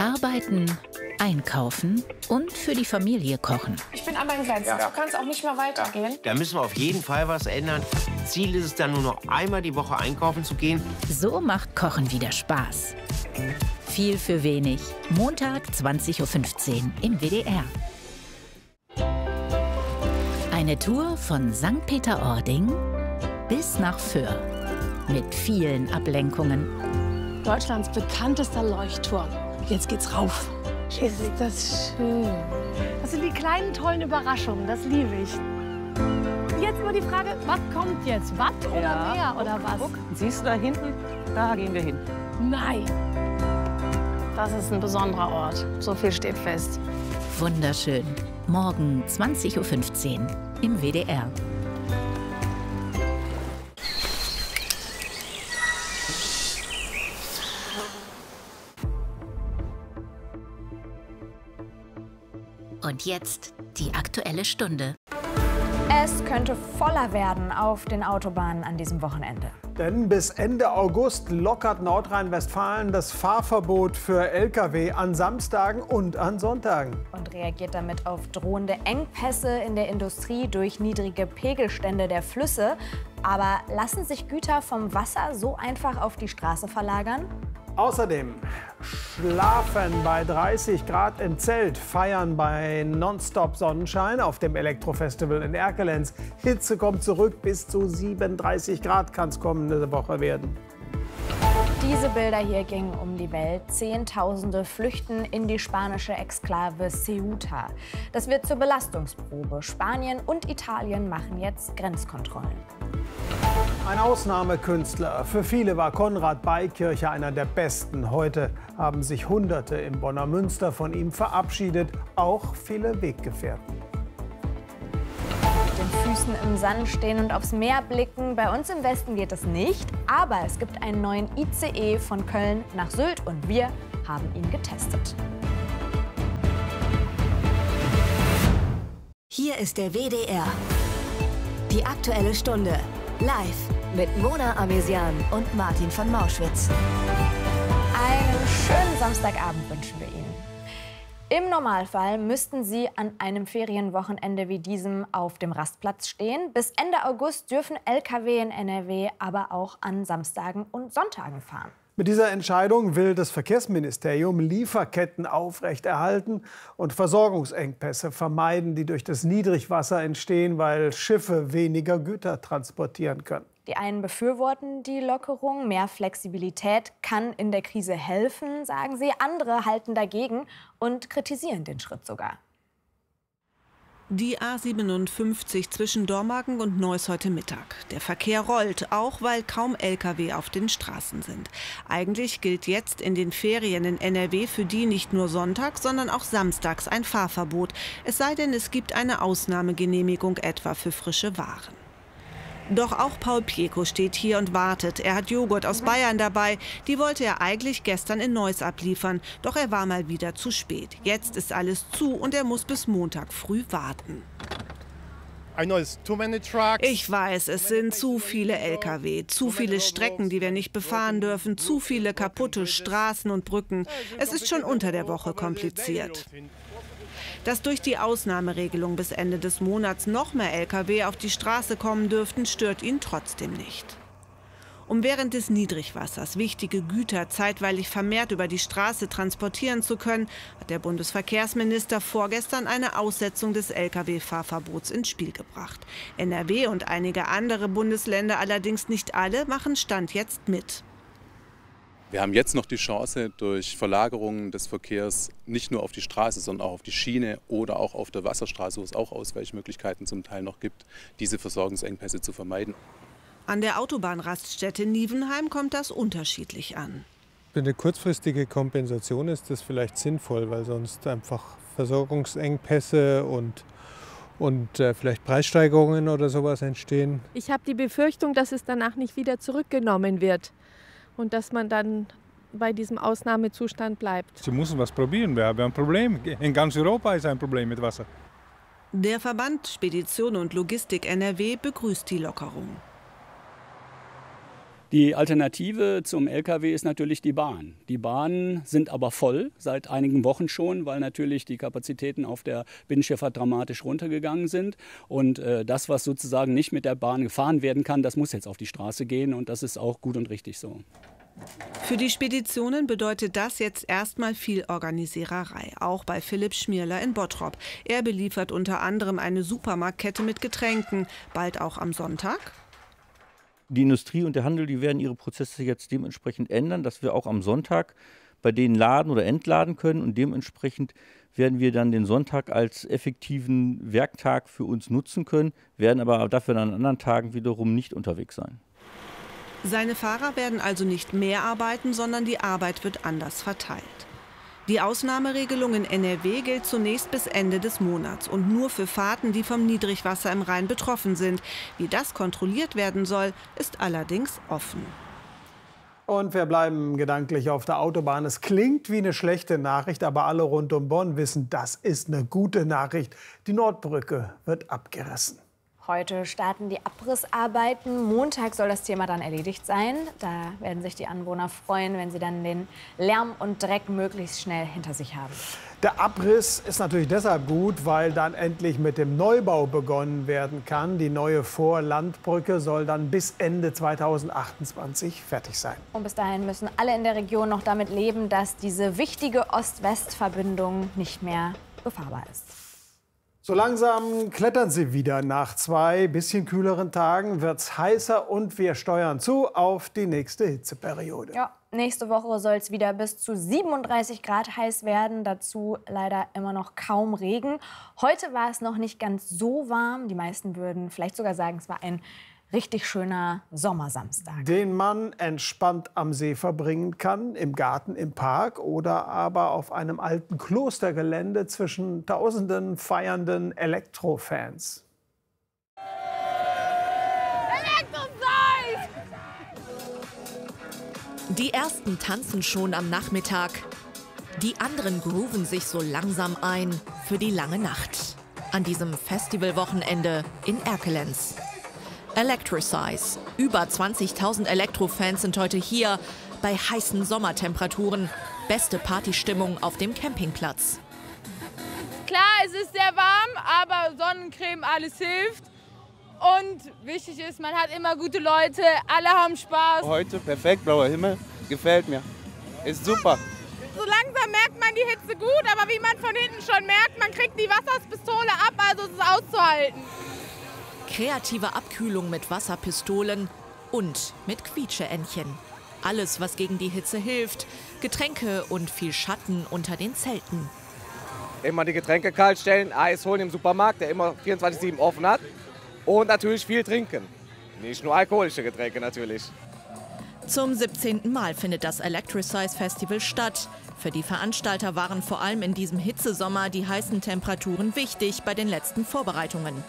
Arbeiten, einkaufen und für die Familie kochen. Ich bin an meinen Grenzen. Ja. Du kannst auch nicht mehr weitergehen. Da müssen wir auf jeden Fall was ändern. Ziel ist es dann nur noch einmal die Woche einkaufen zu gehen. So macht Kochen wieder Spaß. Viel für wenig. Montag 20:15 Uhr im WDR. Eine Tour von St. Peter-Ording bis nach Föhr. Mit vielen Ablenkungen. Deutschlands bekanntester Leuchtturm. Jetzt geht's rauf. Ist das schön. Das sind die kleinen, tollen Überraschungen. Das liebe ich. Jetzt nur die Frage, was kommt jetzt? Watt oder Meer oder was? Guck, siehst du da hinten? Da gehen wir hin. Nein. Das ist ein besonderer Ort. So viel steht fest. Wunderschön. Morgen 20:15 Uhr im WDR. Und jetzt die Aktuelle Stunde. Es könnte voller werden auf den Autobahnen an diesem Wochenende. Denn bis Ende August lockert Nordrhein-Westfalen das Fahrverbot für Lkw an Samstagen und an Sonntagen. Und reagiert damit auf drohende Engpässe in der Industrie durch niedrige Pegelstände der Flüsse. Aber lassen sich Güter vom Wasser so einfach auf die Straße verlagern? Außerdem schlafen bei 30 Grad im Zelt, feiern bei Nonstop-Sonnenschein auf dem Elektrofestival in Erkelenz. Hitze kommt zurück, bis zu 37 Grad kann es kommende Woche werden. Diese Bilder hier gingen um die Welt. Zehntausende flüchten in die spanische Exklave Ceuta. Das wird zur Belastungsprobe. Spanien und Italien machen jetzt Grenzkontrollen. Ein Ausnahmekünstler. Für viele war Konrad Beikircher einer der besten. Heute haben sich Hunderte im Bonner Münster von ihm verabschiedet, auch viele Weggefährten. Mit den Füßen im Sand stehen und aufs Meer blicken. Bei uns im Westen geht es nicht, aber es gibt einen neuen ICE von Köln nach Sylt und wir haben ihn getestet. Hier ist der WDR. Die Aktuelle Stunde. Live mit Mona Amesian und Martin von Mauschwitz. Einen schönen Samstagabend wünschen wir Ihnen. Im Normalfall müssten Sie an einem Ferienwochenende wie diesem auf dem Rastplatz stehen. Bis Ende August dürfen Lkw in NRW aber auch an Samstagen und Sonntagen fahren. Mit dieser Entscheidung will das Verkehrsministerium Lieferketten aufrechterhalten und Versorgungsengpässe vermeiden, die durch das Niedrigwasser entstehen, weil Schiffe weniger Güter transportieren können. Die einen befürworten die Lockerung. Mehr Flexibilität kann in der Krise helfen, sagen sie. Andere halten dagegen und kritisieren den Schritt sogar. Die A57 zwischen Dormagen und Neuss heute Mittag. Der Verkehr rollt, auch weil kaum Lkw auf den Straßen sind. Eigentlich gilt jetzt in den Ferien in NRW für die nicht nur sonntags, sondern auch samstags ein Fahrverbot. Es sei denn, es gibt eine Ausnahmegenehmigung etwa für frische Waren. Doch auch Paul Pieko steht hier und wartet. Er hat Joghurt aus Bayern dabei. Die wollte er eigentlich gestern in Neuss abliefern. Doch er war mal wieder zu spät. Jetzt ist alles zu und er muss bis Montag früh warten. Ich weiß, es sind zu viele Lkw, zu viele Strecken, die wir nicht befahren dürfen, zu viele kaputte Straßen und Brücken. Es ist schon unter der Woche kompliziert. Dass durch die Ausnahmeregelung bis Ende des Monats noch mehr Lkw auf die Straße kommen dürften, stört ihn trotzdem nicht. Um während des Niedrigwassers wichtige Güter zeitweilig vermehrt über die Straße transportieren zu können, hat der Bundesverkehrsminister vorgestern eine Aussetzung des Lkw-Fahrverbots ins Spiel gebracht. NRW und einige andere Bundesländer, allerdings nicht alle, machen Stand jetzt mit. Wir haben jetzt noch die Chance, durch Verlagerungen des Verkehrs nicht nur auf die Straße, sondern auch auf die Schiene oder auch auf der Wasserstraße, wo es auch Ausweichmöglichkeiten zum Teil noch gibt, diese Versorgungsengpässe zu vermeiden. An der Autobahnraststätte Nievenheim kommt das unterschiedlich an. Für eine kurzfristige Kompensation ist das vielleicht sinnvoll, weil sonst einfach Versorgungsengpässe und vielleicht Preissteigerungen oder sowas entstehen. Ich habe die Befürchtung, dass es danach nicht wieder zurückgenommen wird. Und dass man dann bei diesem Ausnahmezustand bleibt. Sie müssen was probieren, wir haben ein Problem. In ganz Europa ist ein Problem mit Wasser. Der Verband Spedition und Logistik NRW begrüßt die Lockerung. Die Alternative zum Lkw ist natürlich die Bahn. Die Bahnen sind aber voll seit einigen Wochen schon, weil natürlich die Kapazitäten auf der Binnenschifffahrt dramatisch runtergegangen sind. Und das, was sozusagen nicht mit der Bahn gefahren werden kann, das muss jetzt auf die Straße gehen und das ist auch gut und richtig so. Für die Speditionen bedeutet das jetzt erstmal viel Organisiererei, auch bei Philipp Schmierler in Bottrop. Er beliefert unter anderem eine Supermarktkette mit Getränken, bald auch am Sonntag. Die Industrie und der Handel, die werden ihre Prozesse jetzt dementsprechend ändern, dass wir auch am Sonntag bei denen laden oder entladen können. Und dementsprechend werden wir dann den Sonntag als effektiven Werktag für uns nutzen können, werden aber dafür an anderen Tagen wiederum nicht unterwegs sein. Seine Fahrer werden also nicht mehr arbeiten, sondern die Arbeit wird anders verteilt. Die Ausnahmeregelung in NRW gilt zunächst bis Ende des Monats und nur für Fahrten, die vom Niedrigwasser im Rhein betroffen sind. Wie das kontrolliert werden soll, ist allerdings offen. Und wir bleiben gedanklich auf der Autobahn. Es klingt wie eine schlechte Nachricht, aber alle rund um Bonn wissen, das ist eine gute Nachricht. Die Nordbrücke wird abgerissen. Heute starten die Abrissarbeiten. Montag soll das Thema dann erledigt sein. Da werden sich die Anwohner freuen, wenn sie dann den Lärm und Dreck möglichst schnell hinter sich haben. Der Abriss ist natürlich deshalb gut, weil dann endlich mit dem Neubau begonnen werden kann. Die neue Vorlandbrücke soll dann bis Ende 2028 fertig sein. Und bis dahin müssen alle in der Region noch damit leben, dass diese wichtige Ost-West-Verbindung nicht mehr befahrbar ist. So langsam klettern sie wieder. Nach 2 bisschen kühleren Tagen wird es heißer und wir steuern zu auf die nächste Hitzeperiode. Ja, nächste Woche soll es wieder bis zu 37 Grad heiß werden. Dazu leider immer noch kaum Regen. Heute war es noch nicht ganz so warm. Die meisten würden vielleicht sogar sagen, es war ein richtig schöner Sommersamstag. Den man entspannt am See verbringen kann, im Garten, im Park oder aber auf einem alten Klostergelände zwischen tausenden feiernden Elektrofans. Die ersten tanzen schon am Nachmittag. Die anderen grooven sich so langsam ein für die lange Nacht. An diesem Festivalwochenende in Erkelenz. Electricize. Über 20.000 Elektrofans sind heute hier bei heißen Sommertemperaturen. Beste Partystimmung auf dem Campingplatz. Klar, es ist sehr warm, aber Sonnencreme, alles hilft. Und wichtig ist, man hat immer gute Leute, alle haben Spaß. Heute perfekt, blauer Himmel, gefällt mir. Ist super. So langsam merkt man die Hitze gut, aber wie man von hinten schon merkt, man kriegt die Wasserpistole ab, also es ist auszuhalten. Kreative Abkühlung mit Wasserpistolen und mit Quietscheentchen. Alles, was gegen die Hitze hilft. Getränke und viel Schatten unter den Zelten. Immer die Getränke kalt stellen, Eis holen im Supermarkt, der immer 24/7 offen hat. Und natürlich viel trinken. Nicht nur alkoholische Getränke natürlich. Zum 17. Mal findet das Electricize Festival statt. Für die Veranstalter waren vor allem in diesem Hitzesommer die heißen Temperaturen wichtig bei den letzten Vorbereitungen.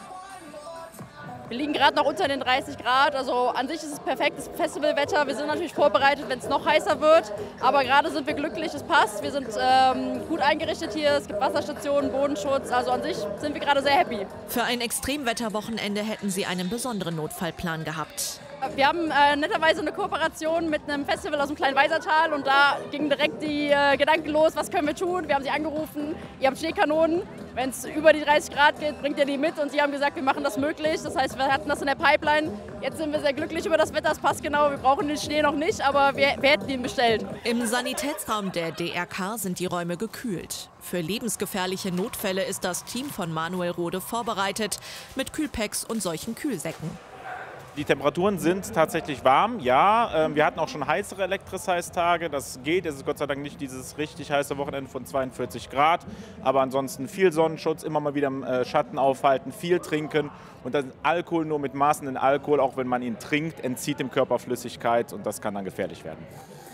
Wir liegen gerade noch unter den 30 Grad, also an sich ist es perfektes Festivalwetter. Wir sind natürlich vorbereitet, wenn es noch heißer wird, aber gerade sind wir glücklich, es passt. Wir sind gut eingerichtet hier, es gibt Wasserstationen, Bodenschutz, also an sich sind wir gerade sehr happy. Für ein Extremwetterwochenende hätten sie einen besonderen Notfallplan gehabt. Wir haben netterweise eine Kooperation mit einem Festival aus dem kleinen Weisertal und da ging direkt die Gedanken los, was können wir tun? Wir haben sie angerufen, ihr habt Schneekanonen, wenn es über die 30 Grad geht, bringt ihr die mit und sie haben gesagt, wir machen das möglich. Das heißt, wir hatten das in der Pipeline. Jetzt sind wir sehr glücklich über das Wetter, es passt genau, wir brauchen den Schnee noch nicht, aber wir hätten ihn bestellt. Im Sanitätsraum der DRK sind die Räume gekühlt. Für lebensgefährliche Notfälle ist das Team von Manuel Rode vorbereitet mit Kühlpacks und solchen Kühlsäcken. Die Temperaturen sind tatsächlich warm, ja. Wir hatten auch schon heißere Electricize-Tage, das geht. Es ist Gott sei Dank nicht dieses richtig heiße Wochenende von 42 Grad. Aber ansonsten viel Sonnenschutz, immer mal wieder im Schatten aufhalten, viel trinken. Und dann Alkohol nur mit Maßen in Alkohol, auch wenn man ihn trinkt, entzieht dem Körper Flüssigkeit und das kann dann gefährlich werden.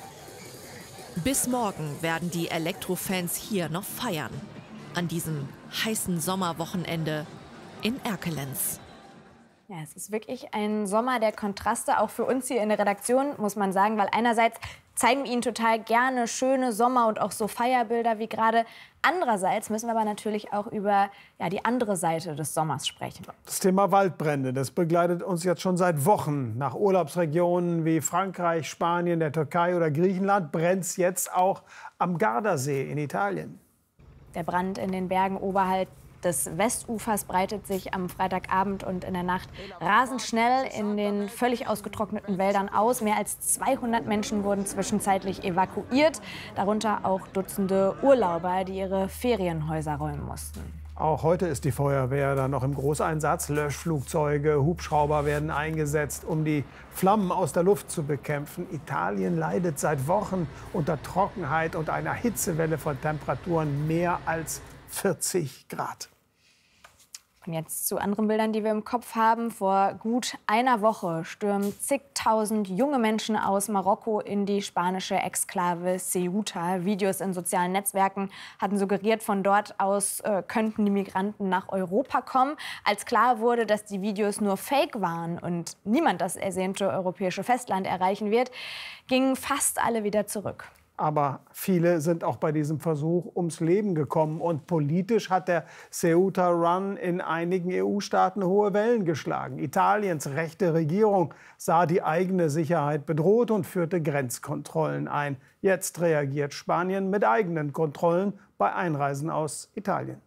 Bis morgen werden die Elektrofans hier noch feiern. An diesem heißen Sommerwochenende in Erkelenz. Ja, es ist wirklich ein Sommer der Kontraste, auch für uns hier in der Redaktion, muss man sagen, weil einerseits zeigen wir Ihnen total gerne schöne Sommer und auch so Feierbilder wie gerade. Andererseits müssen wir aber natürlich auch über die andere Seite des Sommers sprechen. Das Thema Waldbrände, das begleitet uns jetzt schon seit Wochen. Nach Urlaubsregionen wie Frankreich, Spanien, der Türkei oder Griechenland brennt es jetzt auch am Gardasee in Italien. Der Brand in den Bergen oberhalb des Westufers breitet sich am Freitagabend und in der Nacht rasend schnell in den völlig ausgetrockneten Wäldern aus. Mehr als 200 Menschen wurden zwischenzeitlich evakuiert, darunter auch Dutzende Urlauber, die ihre Ferienhäuser räumen mussten. Auch heute ist die Feuerwehr dann noch im Großeinsatz. Löschflugzeuge, Hubschrauber werden eingesetzt, um die Flammen aus der Luft zu bekämpfen. Italien leidet seit Wochen unter Trockenheit und einer Hitzewelle von Temperaturen mehr als 40 Grad. Und jetzt zu anderen Bildern, die wir im Kopf haben. Vor gut einer Woche stürmen zigtausend junge Menschen aus Marokko in die spanische Exklave Ceuta. Videos in sozialen Netzwerken hatten suggeriert, von dort aus könnten die Migranten nach Europa kommen. Als klar wurde, dass die Videos nur Fake waren und niemand das ersehnte europäische Festland erreichen wird, gingen fast alle wieder zurück. Aber viele sind auch bei diesem Versuch ums Leben gekommen. Und politisch hat der Ceuta-Run in einigen EU-Staaten hohe Wellen geschlagen. Italiens rechte Regierung sah die eigene Sicherheit bedroht und führte Grenzkontrollen ein. Jetzt reagiert Spanien mit eigenen Kontrollen bei Einreisen aus Italien.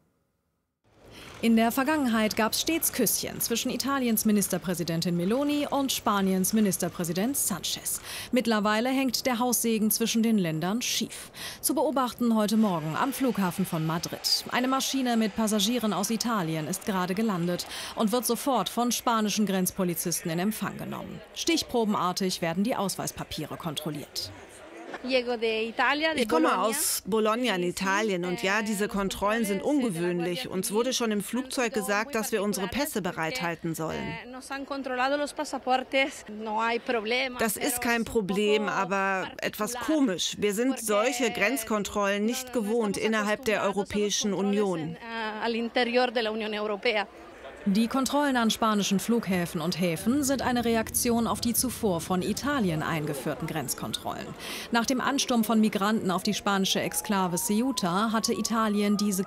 In der Vergangenheit gab es stets Küsschen zwischen Italiens Ministerpräsidentin Meloni und Spaniens Ministerpräsident Sanchez. Mittlerweile hängt der Haussegen zwischen den Ländern schief. Zu beobachten heute Morgen am Flughafen von Madrid. Eine Maschine mit Passagieren aus Italien ist gerade gelandet und wird sofort von spanischen Grenzpolizisten in Empfang genommen. Stichprobenartig werden die Ausweispapiere kontrolliert. Ich komme aus Bologna in Italien und ja, diese Kontrollen sind ungewöhnlich. Uns wurde schon im Flugzeug gesagt, dass wir unsere Pässe bereithalten sollen. Das ist kein Problem, aber etwas komisch. Wir sind solche Grenzkontrollen nicht gewohnt innerhalb der Europäischen Union. Die Kontrollen an spanischen Flughäfen und Häfen sind eine Reaktion auf die zuvor von Italien eingeführten Grenzkontrollen. Nach dem Ansturm von Migranten auf die spanische Exklave Ceuta hatte Italien diese